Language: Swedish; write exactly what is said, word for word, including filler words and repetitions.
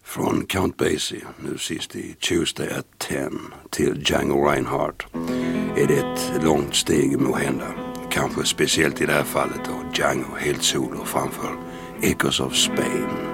Från Count Basie, nu sist i Tuesday at ten, till Django Reinhardt är det ett långt steg måhända. Kanske speciellt i det här fallet då Django helt solo framför Echoes of Spain.